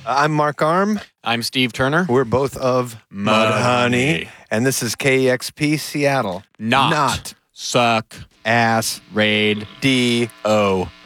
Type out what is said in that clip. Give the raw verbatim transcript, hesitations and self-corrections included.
I'm Mark Arm. I'm Steve Turner. We're both of Mudhoney, and this is K E X P Seattle. Not, Not suck ass raid D O.